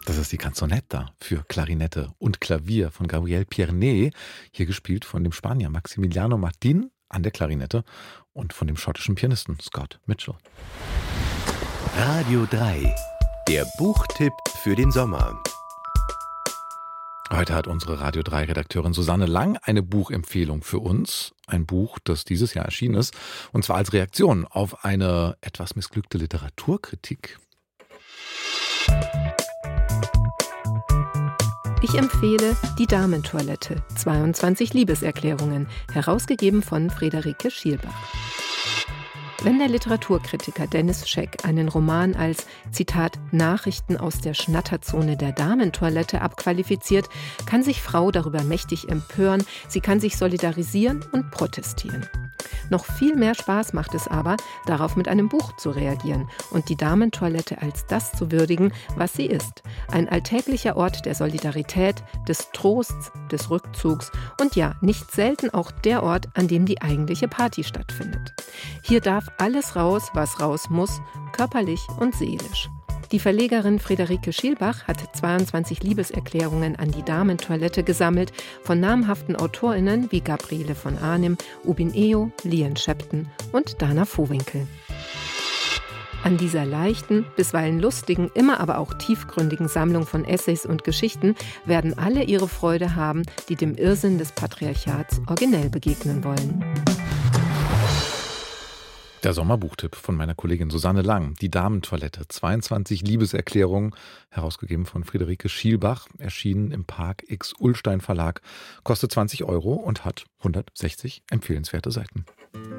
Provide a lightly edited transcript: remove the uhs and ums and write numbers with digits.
Das ist die Canzonetta für Klarinette und Klavier von Gabriel Pierné, hier gespielt von dem Spanier Maximiliano Martin an der Klarinette und von dem schottischen Pianisten Scott Mitchell. Radio 3, der Buchtipp für den Sommer. Heute hat unsere Radio 3-Redakteurin Susanne Lang eine Buchempfehlung für uns. Ein Buch, das dieses Jahr erschienen ist, und zwar als Reaktion auf eine etwas missglückte Literaturkritik. Ich empfehle Die Damentoilette, 22 Liebeserklärungen, herausgegeben von Friederike Schielbach. Wenn der Literaturkritiker Dennis Scheck einen Roman als, Zitat, Nachrichten aus der Schnatterzone der Damentoilette abqualifiziert, kann sich Frau darüber mächtig empören, sie kann sich solidarisieren und protestieren. Noch viel mehr Spaß macht es aber, darauf mit einem Buch zu reagieren und die Damentoilette als das zu würdigen, was sie ist. Ein alltäglicher Ort der Solidarität, des Trosts, des Rückzugs und ja, nicht selten auch der Ort, an dem die eigentliche Party stattfindet. Hier darf alles raus, was raus muss, körperlich und seelisch. Die Verlegerin Friederike Schielbach hat 22 Liebeserklärungen an die Damentoilette gesammelt von namhaften AutorInnen wie Gabriele von Arnim, Ubin Eo, Lien Shepton und Dana Vohwinkel. An dieser leichten, bisweilen lustigen, immer aber auch tiefgründigen Sammlung von Essays und Geschichten werden alle ihre Freude haben, die dem Irrsinn des Patriarchats originell begegnen wollen. Der Sommerbuchtipp von meiner Kollegin Susanne Lang. Die Damentoilette, 22 Liebeserklärungen, herausgegeben von Friederike Schielbach, erschienen im Park X Ullstein Verlag, kostet 20 € und hat 160 empfehlenswerte Seiten.